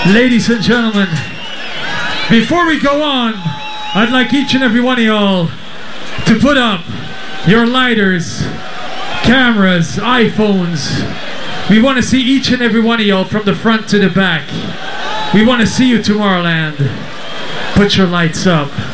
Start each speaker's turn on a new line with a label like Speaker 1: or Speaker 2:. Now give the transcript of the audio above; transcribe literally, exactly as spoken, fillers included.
Speaker 1: Ladies and gentlemen, before we go on, I'd like each and every one of y'all to put up your lighters, cameras, iPhones. We want to see each and every one of y'all from the front to the back. We want to see you, Tomorrowland. Put your lights up.